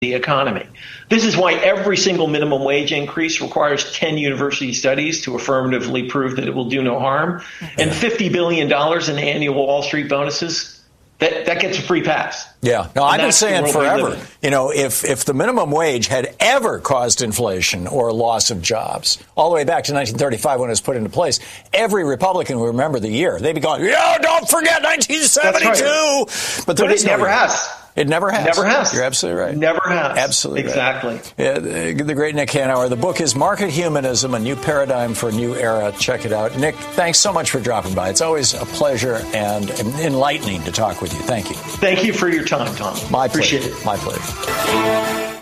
the economy. This is why every single minimum wage increase requires 10 university studies to affirmatively prove that it will do no harm. And $50 billion in annual Wall Street bonuses, that gets a free pass. Yeah. No, I've been saying forever, if the minimum wage had ever caused inflation or loss of jobs, all the way back to 1935 when it was put into place, every Republican would remember the year. They'd be going, don't forget 1972. Right. But it never has. It never has. Never has. You're absolutely right. Never has. Absolutely exactly. Right. Yeah, the great Nick Hanauer. The book is Market Humanism, A New Paradigm for a New Era. Check it out. Nick, thanks so much for dropping by. It's always a pleasure and enlightening to talk with you. Thank you. Thank you for your time, Tom. My Appreciate pleasure. it. My pleasure.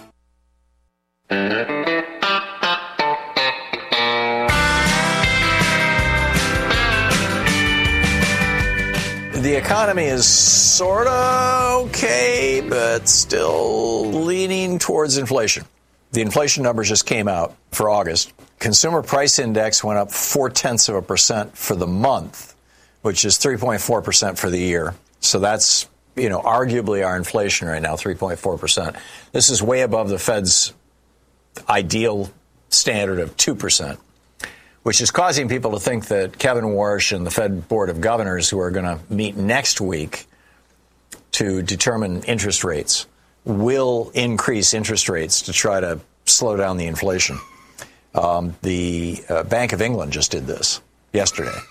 The economy is sort of okay, but still leaning towards inflation. The inflation numbers just came out for August. Consumer price index went up 0.4% for the month, which is 3.4% for the year. So that's, arguably our inflation right now, 3.4%. This is way above the Fed's ideal standard of 2%. Which is causing people to think that Kevin Warsh and the Fed Board of Governors, who are going to meet next week to determine interest rates, will increase interest rates to try to slow down the inflation. The Bank of England just did this yesterday.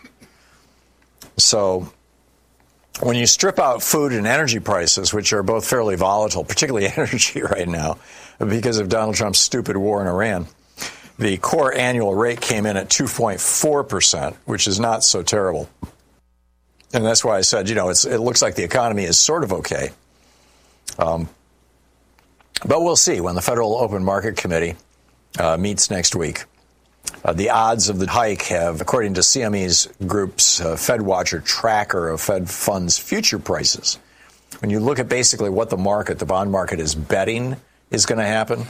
So when you strip out food and energy prices, which are both fairly volatile, particularly energy right now, because of Donald Trump's stupid war in Iran, the core annual rate came in at 2.4%, which is not so terrible. And that's why I said, it looks like the economy is sort of okay. But we'll see when the Federal Open Market Committee meets next week. The odds of the hike have, according to CME's group's FedWatcher tracker of Fed funds future prices, when you look at basically what the bond market is betting is going to happen,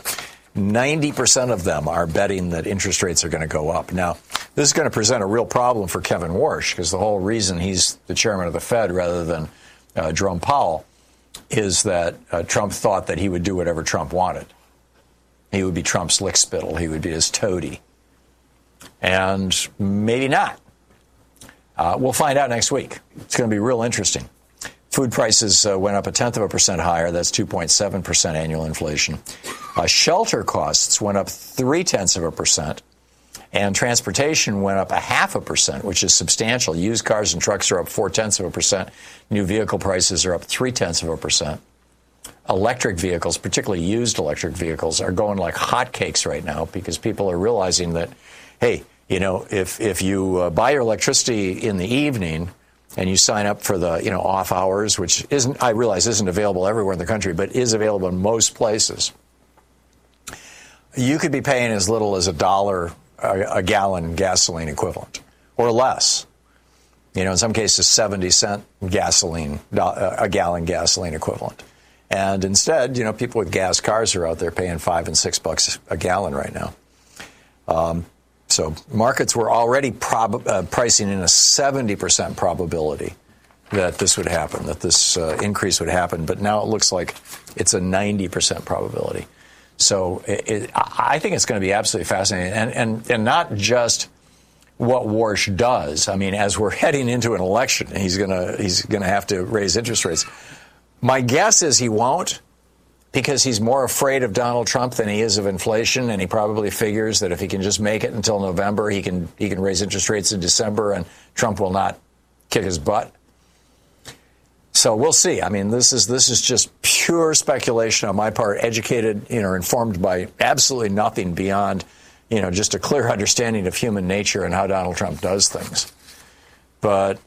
90% of them are betting that interest rates are going to go up. Now, this is going to present a real problem for Kevin Warsh, because the whole reason he's the chairman of the Fed rather than Jerome Powell is that Trump thought that he would do whatever Trump wanted. He would be Trump's lickspittle. He would be his toady. And maybe not. We'll find out next week. It's going to be real interesting. Food prices went up 0.1% higher. That's 2.7% annual inflation. Shelter costs went up 0.3%, and transportation went up 0.5%, which is substantial. Used cars and trucks are up 0.4%. New vehicle prices are up 0.3%. Electric vehicles, particularly used electric vehicles, are going like hotcakes right now because people are realizing that, hey, if you buy your electricity in the evening and you sign up for the off hours, which I realize isn't available everywhere in the country, but is available in most places, you could be paying as little as $1 a gallon gasoline equivalent, or less. In some cases, 70-cent gasoline, a gallon gasoline equivalent. And instead, people with gas cars are out there paying $5 and $6 a gallon right now. So markets were already pricing in a 70% probability that this would happen, that this increase would happen. But now it looks like it's a 90% probability. So I think it's going to be absolutely fascinating. And not just what Warsh does. I mean, as we're heading into an election, he's going to have to raise interest rates. My guess is he won't, because he's more afraid of Donald Trump than he is of inflation, and he probably figures that if he can just make it until November, he can raise interest rates in December, and Trump will not kick his butt. So we'll see. I mean, this is just pure speculation on my part, educated, informed by absolutely nothing beyond, just a clear understanding of human nature and how Donald Trump does things. But,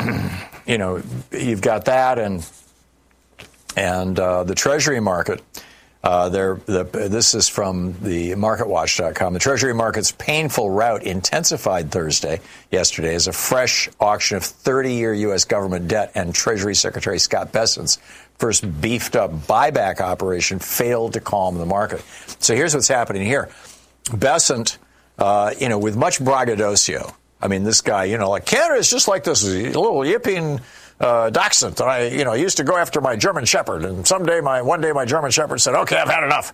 you've got that, and the Treasury market, this is from the MarketWatch.com. The Treasury market's painful rout intensified yesterday, as a fresh auction of 30-year U.S. government debt and Treasury Secretary Scott Bessent's first beefed-up buyback operation failed to calm the market. So here's what's happening here. Bessent, with much braggadocio. I mean, this guy, like Canada is just like this little yipping Dachshund. And I used to go after my German Shepherd. And one day my German Shepherd said, okay, I've had enough.